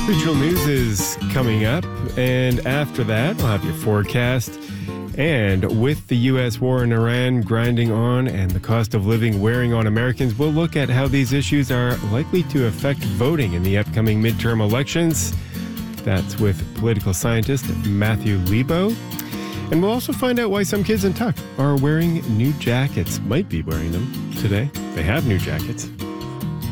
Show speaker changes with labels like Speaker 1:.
Speaker 1: Regional news is coming up, and after that, we'll have your forecast. And with the U.S. war in Iran grinding on and the cost of living wearing on Americans, we'll look at how these issues are likely to affect voting in the upcoming midterm elections. That's with political scientist Matthew Lebo. And we'll also find out why some kids in Tuck are wearing new jackets, might be wearing them today. They have new jackets.